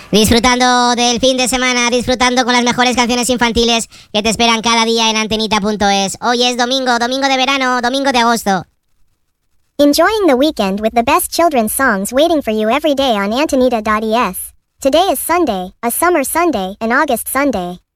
Disfrutando del fin de semana, disfrutando con las mejores canciones infantiles que te esperan cada día en antenita.es. Hoy es domingo de verano, domingo de agosto. Enjoying the weekend with the best children's songs waiting for you every day on Antonita.es. Today is Sunday, a summer Sunday, an August Sunday.